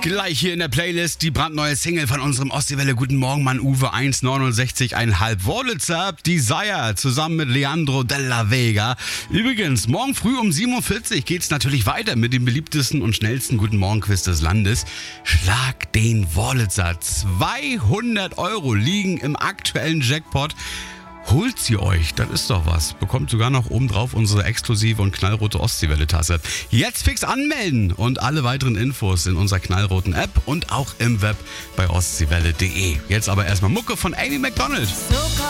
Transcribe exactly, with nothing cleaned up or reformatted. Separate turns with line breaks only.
Gleich hier in der Playlist die brandneue Single von unserem Ostseewelle Guten Morgen Mann Uwe eins neunundsechzig Komma fünf Wurlitzer, Desire zusammen mit Leandro Della Vega. Übrigens, morgen früh um sieben Uhr vierzig geht's natürlich weiter mit dem beliebtesten und schnellsten Guten Morgen Quiz des Landes. Schlag den Wurlitzer. zweihundert Euro liegen im aktuellen Jackpot. Holt sie euch, das ist doch was. Bekommt sogar noch obendrauf unsere exklusive und knallrote Ostseewelle-Tasse. Jetzt fix anmelden und alle weiteren Infos in unserer knallroten App und auch im Web bei ostseewelle punkt de. Jetzt aber erstmal Mucke von Amy Macdonald.